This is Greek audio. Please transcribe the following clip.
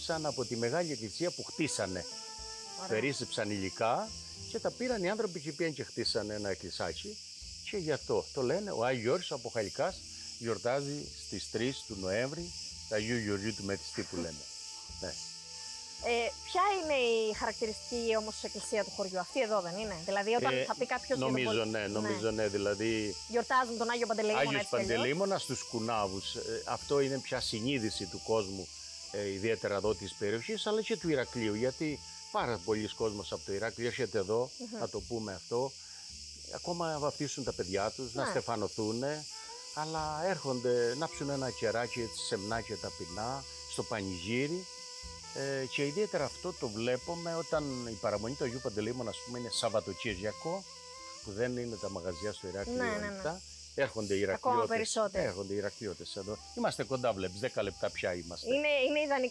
Σαν από τη μεγάλη εκκλησία που χτίσανε. Περίσσεψαν υλικά και τα πήραν οι άνθρωποι και πήγαν και χτίσανε ένα εκκλησάκι. Και γι' αυτό το λένε ο Άγιος Γιώργος από Χαλικάς γιορτάζει στις 3 του Νοέμβρη τα Αγίου Γεωργίου του Μετιστή που λένε. Ναι. Ποια είναι η χαρακτηριστική όμως εκκλησία του χωριού, αυτή εδώ δεν είναι? Δηλαδή όταν θα πει κάποιος... Νομίζω ναι, δηλαδή... Γιορτάζουν τον Άγιο Παντελεήμονα. Άγιος Παντελεήμονας στους Κουνάβους. Αυτό είναι πια συνείδηση του κόσμου, ιδιαίτερα εδώ της περιοχής, αλλά και του Ηρακλείου, γιατί πάρα πολλοί κόσμος από το Ηράκλειο έρχεται εδώ, να το πούμε αυτό, ακόμα να βαφτίσουν τα παιδιά τους, να στεφανωθούν, αλλά έρχονται να ψουν ένα κεράκι έτσι σεμνά και ταπεινά στο πανηγύρι. Και ιδιαίτερα αυτό το βλέπουμε όταν η παραμονή του Αγίου Παντελεήμωνα, ας πούμε, είναι Σαββατοκύριακο, που δεν είναι τα μαγαζιά στο Ηράκλειο ανοιχτά. Έρχονται οι Ηρακλειώτες εδώ. Είμαστε κοντά, βλέπεις, 10 λεπτά πια είμαστε. Είναι